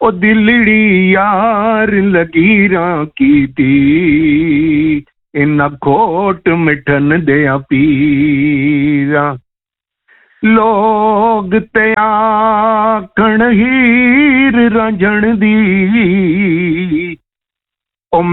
ओ दिलड़ी यार लकीरां कीती इन्ना खोट मिठन दिया पीरा लोग ते आखण हीर रांझण दी